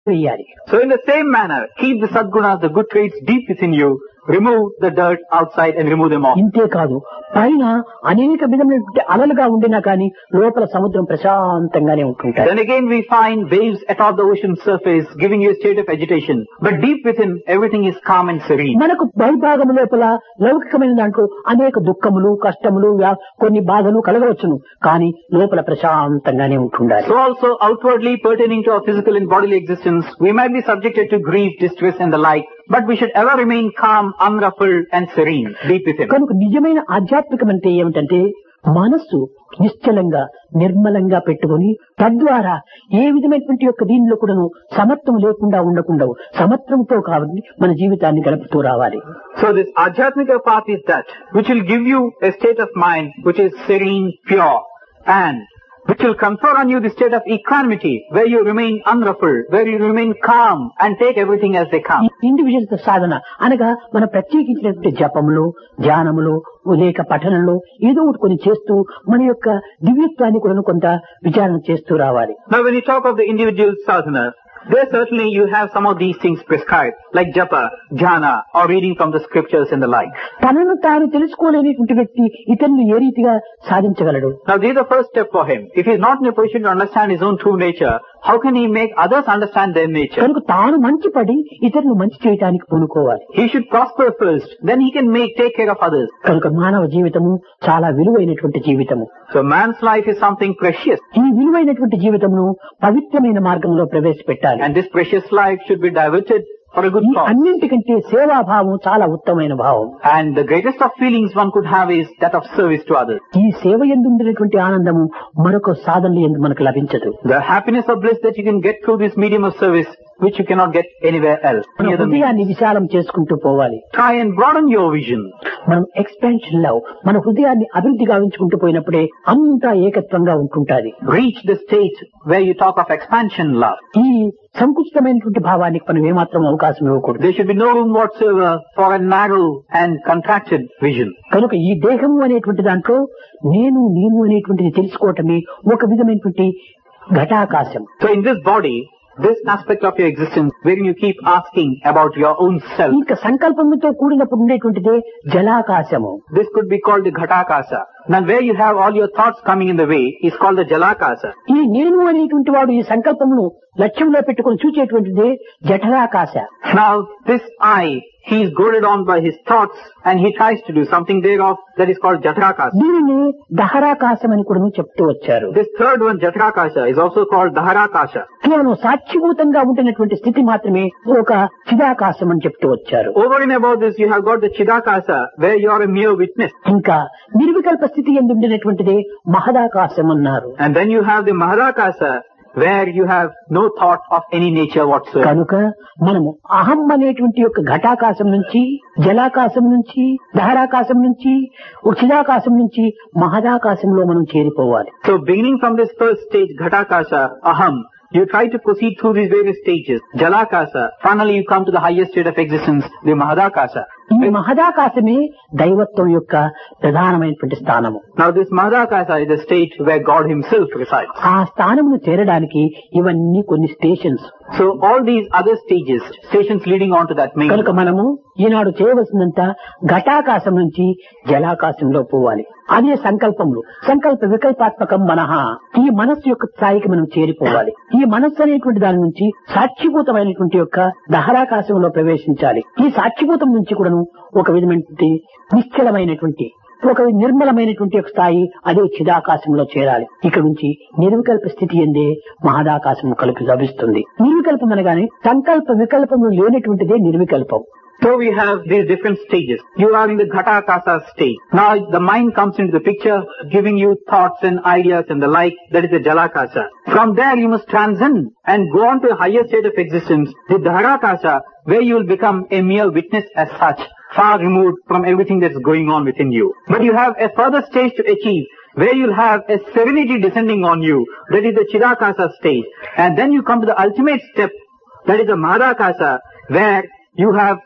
వేయాలి. So in the same manner, keep the sadgunas, the good traits deep within you, remove the dirt outside and remove them off. ఇంతే కాదు, పైన అనేక విధమైనటువంటి అలలుగా ఉండినా కానీ లోపల సముద్రం ప్రశాంతంగానే ఉంటుంటాయి. Then again we find waves atop the ocean surface giving you a state of agitation. But deep within, everything is calm and serene. మనకు బహిర్భాగం లోపల లౌకికమైన దాంట్లో అనేక దుఃఖములు, కష్టములు, కొన్ని బాధలు కలగవచ్చును, కానీ లోపల ప్రశాంతంగానే ఉంటుండాలి. So also outwardly pertaining to our physical and bodily existence, we might be subjected to grief, distress and the like, but we should ever remain calm, unruffled and serene deep within. కనుక నిజమైన ఆధ్యాత్మికం అంటే ఏమిటంటే మనస్సు నిశ్చలంగా నిర్మలంగా పెట్టుకుని తద్వారా ఏ విధమైనటువంటి యొక్క దీనిలో కూడాను సమత్వం లేకుండా ఉండకుండా సమత్వంతో కాబట్టి మన జీవితాన్ని గడుపుతూ రావాలి. So this Adhyatmika path is that which will give you a state of mind which is serene, pure, and which will confer on you the state of equanimity, where you remain unruffled, where you remain calm and take everything as they come. Individual సాధన అనగా మన ప్రత్యేకించినటువంటి జపములు, ధ్యానములు, లేక పఠనంలో ఏదో ఒకటి కొన్ని చేస్తూ మన యొక్క దివ్యత్వాన్ని కూడా కొంత విచారణ చేస్తూ రావాలి. Now when you talk of the individual sadhana, there certainly you have some of these things prescribed, like japa, dhyana, or reading from the scriptures and the like. తనను తాను తెలుసుకోలేనిటువంటి వ్యక్తి ఇతరులు ఏ రీతిగా సాధించగలడు? Now this is the first step for him. If he is not in a position to understand his own true nature, how can he make others understand their nature? కనుక తాను మంచి పడి ఇతరులు మంచి చేయడానికి పూనుకోవాలి. He should prosper first, then he can take care of others. కనుక మానవ జీవితము చాలా విలువైనటువంటి జీవితము. So man's life is something precious. ఈ విలువైనటువంటి జీవితమును పవిత్రమైన మార్గంలో ప్రవేశపెట్టాలి. And this precious life should be diverted for a good ఈ cause. అన్నింటికంటే సేవాభావం చాలా ఉత్తమమైన భావం. And the greatest of feelings one could have is that of service to others. ఈ సేవ యందు ఉండేటువంటి ఆనందము మరొక సాధనలు యందు మనకు లభించదు. The happiness of bliss that you can get through this medium of service, which you cannot get anywhere else. మన హృదయాన్ని విశాలం చేసుకుంటూ పోవాలి. Try and broaden your vision. మనం ఎక్స్పాన్షన్ లో మన హృదయాన్ని అభివృద్ధి గావించుకుంటూ పోయినప్పుడే అంతా ఏకత్వంగా ఉంటుంటాది. Reach the state where you talk of expansion love. ఈ సంకుచితమైనటువంటి భావానికి మనం ఏమాత్రం అవకాశం ఇవ్వకూడదు. There should be no room whatsoever for a narrow and contracted vision. కనుక ఈ దేహము అనేటువంటి దాంట్లో నేను అనేటువంటిది తెలుసుకోవటమే ఒక విధమైనటువంటి ఘటాకాశం. So in this body, this aspect of your existence, wherein you keep asking about your own self, ఇంకా సంకల్పంతో కూడినప్పుడు ఉండేటువంటిదే జలాకాశము. this could be called the ghatakasa. Now where you have all your thoughts coming in the way is called the jalakasa. ఈ నేను అనేటువంటి వాడు ఈ సంకల్పమును లక్ష్యంలో పెట్టుకుని చూచేటువంటిదే జఠరాకాశ. Now this I, he is goaded on by his thoughts and he tries to do something thereof, that is called jatrakasa. దీనిని దహరాకాశం అని కూడా చెప్తూ వచ్చారు. This third one, jatrakasa, is also called daharakasa. కేవలం సాక్షిభూతంగా ఉంటున్నటువంటి స్థితి మాత్రమే ఒక చిదాకాశం అని చెప్తూ వచ్చారు. Over and above this, you have got the chidakasa, where you are a mere witness. ఇంకా నిర్వికల్ప స్థితి ఎందు ఉండినటువంటిదే మహదాకాశం అన్నారు. And then you have the mahadakasa, where you have no thought of any nature whatsoever. కనుక మనము అహం అనేటువంటి యొక్క ఘటాకాశం నుంచి, జలాకాశం నుంచి, దహరాకాశం నుంచి, చిదాకాశం నుంచి మహదాకాశంలో మనం చేరిపోవాలి. So beginning from this first stage, ghatakasa, aham, you try to proceed through these various stages, jalakasa, finally you come to the highest state of existence, the mahadakasa. ఈ మహదాకాశమే దైవత్వం యొక్క ప్రధానమైనటువంటి స్థానము. Now this mahadakasa is the state where God himself resides. ఆ స్థానమును చేరడానికి ఇవన్నీ కొన్ని stations. So all these other stations leading on to that main. కనుక మనము ఈనాడు చేయవలసినంత ఘటాకాశం నుంచి జలాకాశంలో పోవాలి. అదే సంకల్పములు. సంకల్ప వికల్పాత్మకం మనః. ఈ మనస్సు యొక్క స్థాయికి మనం చేరిపోవాలి. ఈ మనస్సు అనేటువంటి దాని నుంచి సాక్షిభూతమైనటువంటి యొక్క దహరాకాశంలో ప్రవేశించాలి. ఈ సాక్షిభూతం నుంచి కూడాను ఒక విధమైనటువంటి నిశ్చలమైనటువంటి ఒక నిర్మలమైనటువంటి ఒక స్థాయి అదే చిదాకాశంలో చేరాలి. ఇక్కడ నుంచి నిర్వికల్ప స్థితి ఎందే మహదాకాశం లభిస్తుంది. నిర్వికల్పం అనగానే సంకల్ప వికల్పము లేనటువంటిదే నిర్వికల్పం. So we have these different stages. You are in the ghatakasa stage. Now the mind comes into the picture, giving you thoughts and ideas and the like. That is the jalakasa. From there you must transcend and go on to a higher state of existence, the dharakasa, where you will become a mere witness as such, far removed from everything that's going on within you. But you have a further stage to achieve, where you'll have a serenity descending on you. That is the chidakasa stage. And then you come to the ultimate step, that is the mahadakasa, where you have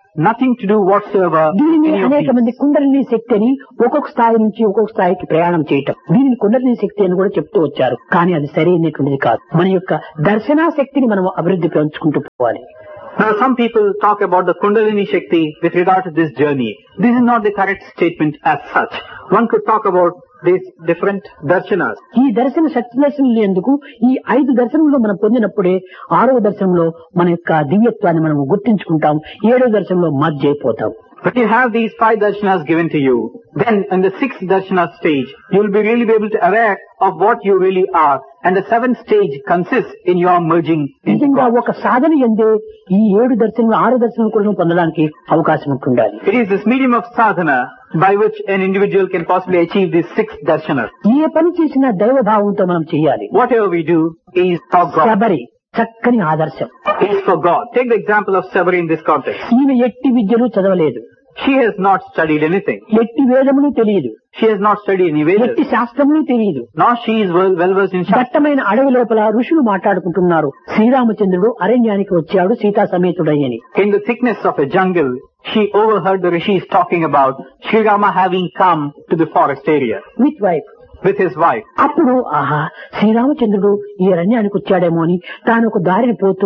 nothing to do whatsoever. దీనిని any of అనేక these. మంది కుండలిని శక్తి అని ఒక్కొక్క స్థాయి నుంచి ఒక్కొక్క స్థాయికి ప్రయాణం చేయటం, దీనిని కుండలిని శక్తి అని కూడా చెప్తూ వచ్చారు. కానీ అది సరైనటువంటిది కాదు. మన యొక్క దర్శనా శక్తిని మనం అభివృద్ధి పెంచుకుంటూ పోవాలి. Now some people talk about the Kundalini Shakti with regard to this journey. This is not the correct statement as such. One could talk about these different darshanas. ఈ దర్శన శక్తి దర్శనలు ఎందుకు, ఈ 5 దర్శనంలో మనం పొందినప్పుడే 6వ దర్శనంలో మన యొక్క దివ్యత్వాన్ని మనం గుర్తించుకుంటాం, 7వ దర్శనంలో మర్జ్ అయిపోతాం. When you have these 5 darshanas given to you, then in the 6th darshana stage, you will be really be able to aware of what you really are. And the 7th stage consists in your merging into నిజంగా God. ఒక సాధన ఎందే ఈ 7 దర్శనలు 6 దర్శనలు కూడా పొందడానికి అవకాశం ఉంటుండాలి. It is this medium of sadhana by which an individual can possibly achieve this 6th darshana. ఏ పని చేసినా దైవ భావంతో మనం చేయాలి. Whatever we do is for God. Sabari చక్కని ఆదర్శం. Is for God. Take the example of Sabari in this context. ఈమె ఎట్టి విద్యలు చదవలేదు, She has not studied anything. ఎట్టి వేదములు తెలియదు, She has not studied any ఎట్టి Vedas. శాస్త్రములు తెలియదు. Nor she is well versed in Shastra. దట్టమైన అడవి లోపల ఋషులు మాట్లాడుకుంటున్నారు, శ్రీరామచంద్రుడు అరణ్యానికి వచ్చాడు Sita సమేతుడయ్యని. In the thickness of a jungle, she overheard the rishis talking about Sri Rama having come to the forest area with wife. with his wife. అప్పుడు ఆహా, శ్రీరామచంద్రుడు ఈ అరణ్యానికి వచ్చాడేమో అని తాను ఒక దారిని పోతూ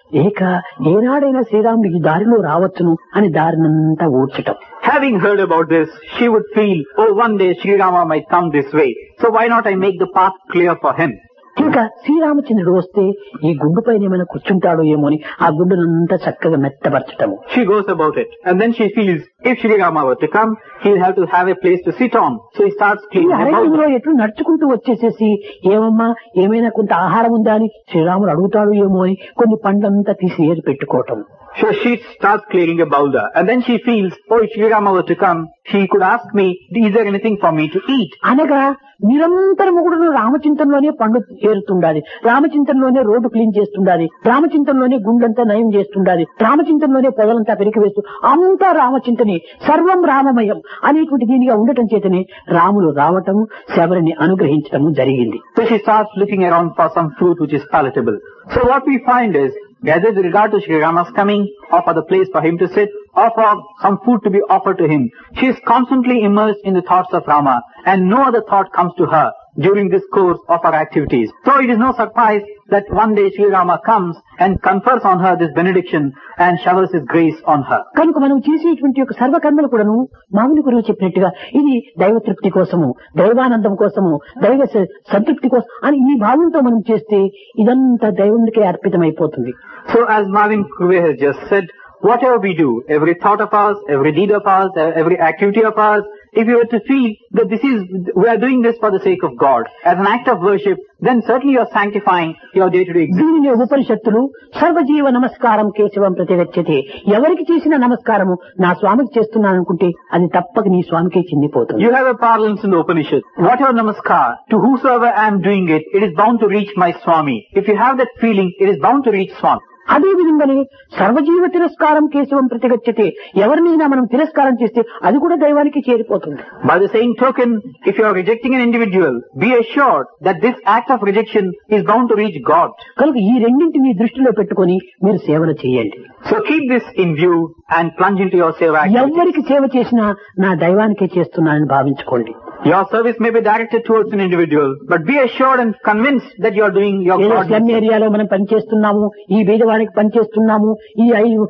ఏనాడైనా శ్రీరాముడు ఈ దారిలో రావచ్చును అని దారినంతా ఊడ్చటం. Having heard about this, she would feel, oh, one day Sri Rama might come this way. So why not I make the path clear for him? ఇంకా శ్రీరామచంద్రుడు వస్తే ఈ గుండు పైన ఏమైనా కూర్చుంటాడో ఏమో అని ఆ గుండునంతా చక్కగా మెత్తపరచటము. She goes about it. And then she feels, if Sri Rama were to come, he'll have to have a place to sit on. So he starts ఈ cleaning about అరణ్యంలో it. ఎట్లు నడుచుకుంటూ వచ్చేసేసి ఏమమ్మా ఏమైనా కొంత ఆహారం ఉందా అని శ్రీరాముడు అడుగుతాడు ఏమో అని కొన్ని పండ్లంతా తీసి ఏది పెట్టుకోవటం. So she starts clearing a boulder. And then she feels, oh, if Sri Rama were to come, he could ask me, is there anything for me to eat? అనగా నిరంతరము కూడా రామచింతనలోనే పండు ఏరుతుండాలి, రామచింతనలోనే రోడ్డు క్లీన్ చేస్తుండాలి, రామచింతనలోనే గుండెంతా నయం చేస్తుండాలి, రామచింతనలోనే పొదలంతా పెరికి వేస్తూ అంతా రామచింతనే, సర్వం రామమయం అనేటువంటి దీనిగా ఉండటం చేతనే రాములు రావటము శబరిని అనుగ్రహించటము జరిగింది. So she starts looking around for some fruit which is palatable. So what we find is, whether with regard to Sri Rama's coming, or for the place for him to sit, or for some food to be offered to him, she is constantly immersed in the thoughts of Rama, and no other thought comes to her during this course of her activities. So it is no surprise that one day Sri Rama comes and confers on her this benediction and showers his grace on her. కనుక మనం చేసేటువంటి యొక్క సర్వకర్మలు కూడాను మామూలు గురువు చెప్పినట్టుగా ఇది దైవ తృప్తి కోసము, దైవానందం కోసము, దైవ సంతృప్తి కోసం అని ఈ భావంతో మనం చేస్తే ఇదంతా దైవునికే అర్పితమైపోతుంది. So as Marvin Kruve has just said, whatever we do, every thought of ours, every deed of ours, every activity of ours, if you were to feel that we are doing this for the sake of God, as an act of worship, then certainly you are sanctifying your day-to-day existence. దీనిని ఉపనిషత్తులు సర్వజీవ నమస్కారం కేశవం ప్రతిగచ్చతే, ఎవరికి చేసిన నమస్కారము నా స్వామికి చేస్తున్నాను అనుకుంటే అది తప్పక నీ స్వామికే చెందిపోతుంది. You have a parlance in the Upanishad. Whatever namaskar, to whosoever I am doing it, it is bound to reach my Swami. If you have that feeling, it is bound to reach Swami. అదే విధంగానే సర్వజీవ తిరస్కారం కేశవం ప్రతిగచ్చతే, ఎవరినైనా మనం తిరస్కారం చేస్తే అది కూడా దైవానికి చేరిపోతుంది. By the same token, if you are rejecting an individual, be assured that this act of rejection is bound to reach God. కనుక ఈ రెండింటిని దృష్టిలో పెట్టుకొని మీరు సేవలు చేయండి. So keep this in view and plunge into your seva activities. ఎవరికి సేవ చేసినా నా దైవానికే చేస్తున్నానని భావించుకోండి. Your service may be directed towards an individual, but be assured and convinced that you are doing your ఏదో God. స్లమ్ ఏరియాలో మనం పనిచేస్తున్నాము, ఈ బీదవాడికి పనిచేస్తున్నాము, ఈ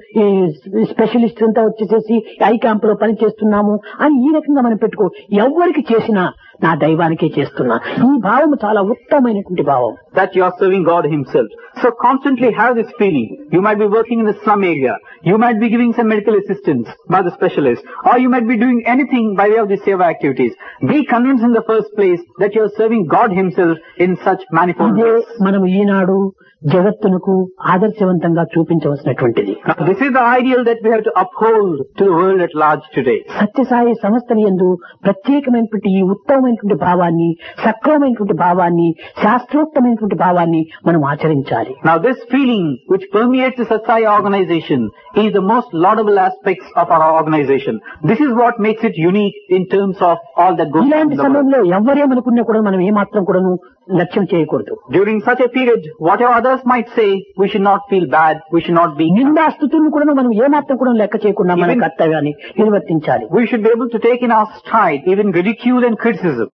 స్పెషలిస్ట్ అంతా వచ్చేసేసి ఐ క్యాంప్ లో పనిచేస్తున్నాము అని ఈ రకంగా మనం పెట్టుకో. ఎవరికి చేసినా నా దైవానికే చేస్తున్నా, ఈ భావం చాలా ఉత్తమమైనటువంటి భావం. That you are serving God Himself. So constantly have this feeling. You might be working in the slum area. You might be giving some medical assistance by the specialist. Or you might be doing anything by way of the seva activities. Be convinced in the first place that you are serving God Himself in such manifold ఇదే ways. మనం ఈనాడు జగత్తునకు ఆదర్శవంతంగా చూపించవలసినటువంటిది. Now, this is the ideal that we have to uphold to the world at large today. Sathya Sai సంస్థల యందు ప్రత్యేకమైనటువంటి ఈ ఉత్తమమైనటువంటి భావాన్ని, సక్రమమైనటువంటి భావాన్ని, శాస్త్రోక్తమైనటువంటి భావాన్ని మనం ఆచరించాలి. Now this feeling which permeates the Satsai organization is the most laudable aspects of our organization. This is what makes it unique in terms of all that goes on ఇలాంటి in the world. సమయంలో ఎవరేమనుకున్నా కూడా మనం ఏమాత్రం కూడాను లక్ష్యం చేయకూడదు. During such a period, whatever others others might say we should not feel bad, we should not be... నిందాస్తుతులను కూడా మనం ఏమాత్రం కూడా లెక్క చేయకుండా మన కర్తవ్యాన్ని నిర్వర్తించాలి. We should be able to take in our stride even ridicule and criticism.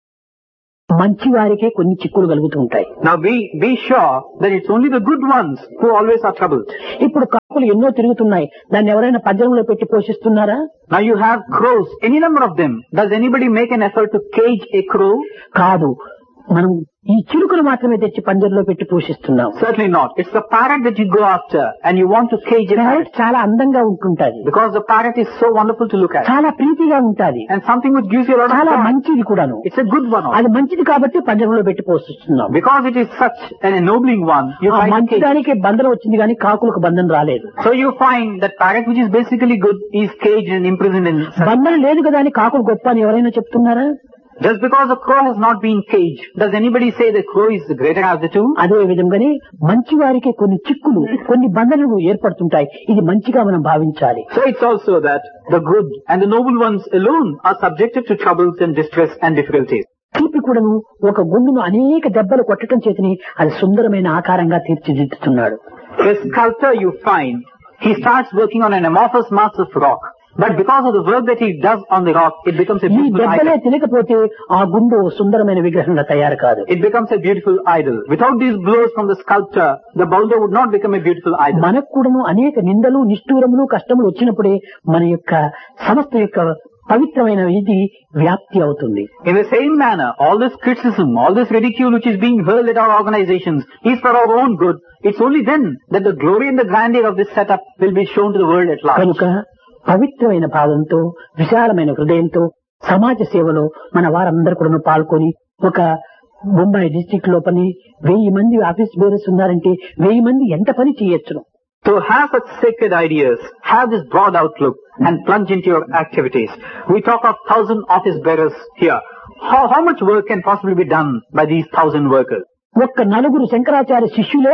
మంచి వారికే కొన్ని చిక్కులు కలుగుతూ ఉంటాయి. Now be sure that it's only the good ones who always are troubled. ఇప్పుడు కాకులు ఎన్నో తిరుగుతున్నాయి, దాన్ని ఎవరైనా పంజరంలో పెట్టి పోషిస్తున్నారా? Now you have crows, any number of them. Does anybody make an effort to cage a crow? కాదు, మనం ఈ చిలుకలు మాత్రమే తెచ్చి పంజరంలో పెట్టి పోషిస్తున్నాం. Certainly not. It's the parrot that you go after and you want to cage it. Parrot చాలా అందంగా ఉంటుంటది. Because the parrot is so wonderful to look at. చాలా ప్రీతిగా ఉంటది. And something which gives you a lot of చాలా joy. మంచిది కూడాను. It's a good one. అది మంచిది కాబట్టి పంజరంలో పెట్టి పోషిస్తున్నాం. Because it is such an ennobling one, you find మంచి దానికి బంధనం వచ్చింది కానీ కాకులకు బంధనం రాలేదు. So you find that parrot which is basically good is caged and imprisoned in... బంధనం లేదు కదా అని కాకులు గొప్ప అని ఎవరైనా చెప్తున్నారా? Just because the crow has not been caged, does anybody say the crow is the greater of the two? అదే విధంగానే మంచి వారికి కొన్ని చిక్కులు, కొన్ని బంధనలు ఏర్పడుతుంటాయి. ఇది మంచిగా మనం భావించాలి. So it's also that the good and the noble ones alone are subjected to troubles and distress and difficulties. తీపి కూడాను ఒక గుండును అనేక దెబ్బలు కొట్టడం చేతని అది సుందరమైన ఆకారంగా తీర్చిదిద్దుతున్నాడు. A sculptor you find, he starts working on an amorphous mass of rock. But because of the work that he does on the rock, it becomes a ఈ beautiful దెబ్బలే idol. తినకపోతే ఆ గుండు సుందరమైన విగ్రహంగా తయారు కాదు. It becomes a beautiful idol. Without these blows from the sculptor, the boulder would not become a beautiful idol. మనకు కూడాను అనేక నిందలు, నిష్ఠూరములు, కష్టములు వచ్చినప్పుడే మన యొక్క సమస్త యొక్క పవిత్రమైన ఇది వ్యాప్తి అవుతుంది. In the same manner, all this criticism, all this ridicule which is being hurled at our organizations is for our own good. It's only then that the glory and the grandeur of this setup will be shown to the world at large. కనుక పవిత్రమైన భావంతో, విశాలమైన హృదయంతో సమాజ సేవలో మన వారందరూ కూడా పాల్గొని ఒక ముంబాయి డిస్ట్రిక్ట్ లోపని 1000 మంది ఆఫీస్ బేరర్స్ ఉన్నారంటే 1000 మంది ఎంత పని చేయొచ్చును. To have such sacred ideas, have this broad outlook and plunge into your activities. We talk of 1000 office bearers here. How much work can possibly be done by these 1000 workers? ఒక్క 4 శంకరాచార్య శిష్యులే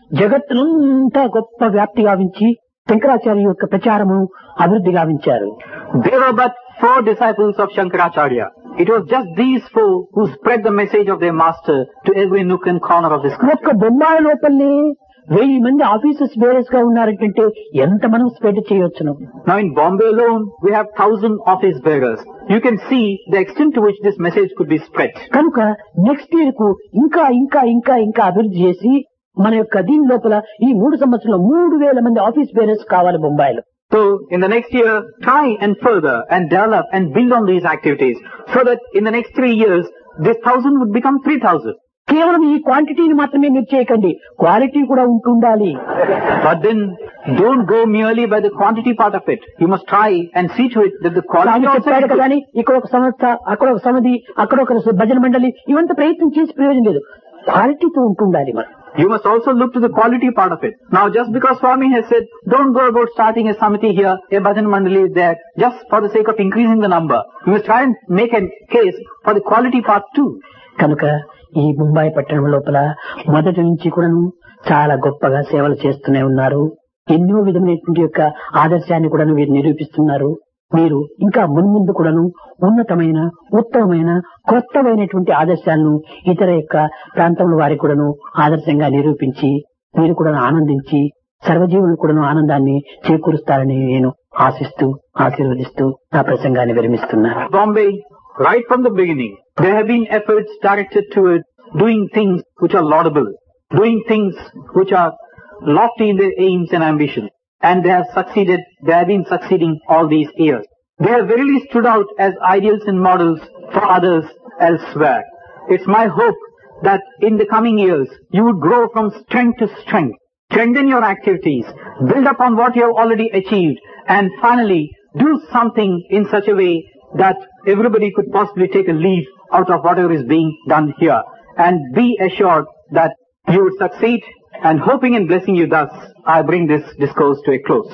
జగత్తునంతా గొప్ప వ్యాప్తి గావించి శంకరాచార్య యొక్క ప్రచారము అభివృద్ధి గావించారు. There were but 4 disciples of Shankaracharya. It was just these 4 who spread the message of their master to every nook and corner of this country. ఒక్క బొంబాయి లోపలనే 1000 మంది officers bearers గా ఉన్నారంటే ఎంత మనం spread చేయొచ్చును. Now in Bombay alone, we have 1000 office bearers. You can see the extent to which this message could be spread. కనుక next year కు ఇంకా ఇంకా ఇంకా ఇంకా అభివృద్ధి చేసి మన యొక్క దీని లోపల ఈ 3 సంవత్సరంలో 3000 మంది ఆఫీస్ బేరర్స్ కావాలి బొంబాయిలో. So in the next year, try and further and develop and build on these activities so that in the next 3 years, this 1000 would become 3000. కేవలం ఈ క్వాంటిటీని మాత్రమే మీరు చేయకండి, క్వాలిటీ కూడా ఉంటుండాలి. But then don't go merely by the quantity part of it. You must try and see to it that the quality also చెప్పాడు is కదా good. అని ఇక్కడ ఒక సంస్థ, అక్కడ ఒక సమితి, అక్కడ ఒక భజన మండలి ఇవంతా ప్రయత్నం చేసి ప్రయోజనం లేదు. క్వాలిటీతో ఉంటుండాలి మనం. You must also look to the quality part of it. Now just because Swami has said, don't go about starting a samiti here, a bhajan mandali is there, just for the sake of increasing the number. You must try and make a case for the quality part too. కనుక ఈ ముంబాయి పట్టణం లోపల మొదటి నుంచి కూడాను చాలా గొప్పగా సేవలు చేస్తూనే ఉన్నారు. ఎన్నో విధమైనటువంటి యొక్క ఆదర్శాన్ని కూడా వీరు నిరూపిస్తున్నారు. మీరు ఇంకా మున్ముందు కూడాను ఉన్నతమైన, ఉత్తమమైన, కొత్తమైనటువంటి ఆదర్శాలను ఇతర యొక్క ప్రాంతంలో వారికి కూడాను ఆదర్శంగా నిరూపించి మీరు కూడా ఆనందించి సర్వజీవులు కూడాను ఆనందాన్ని చేకూరుస్తారని నేను ఆశిస్తూ ఆశీర్వదిస్తూ నా ప్రసంగాన్ని విరమిస్తున్నాను. Bombay, right from the beginning, there have been efforts directed towards doing things which are laudable, doing things which are lofty in their aims and ambitions. And they have succeeded, they have been succeeding all these years. They have really stood out as ideals and models for others elsewhere. It's my hope that in the coming years, you would grow from strength to strength, strengthen your activities, build upon what you have already achieved, and finally do something in such a way that everybody could possibly take a leaf out of whatever is being done here. And be assured that you would succeed, and hoping and blessing you thus, I bring this discourse to a close.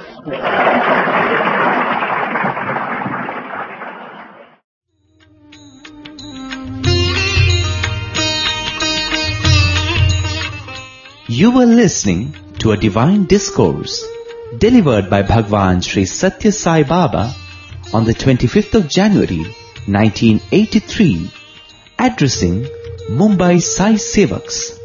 You were listening to a divine discourse delivered by Bhagwan Sri Satya Sai Baba on the 25th of January 1983, addressing Mumbai Sai Sevaks.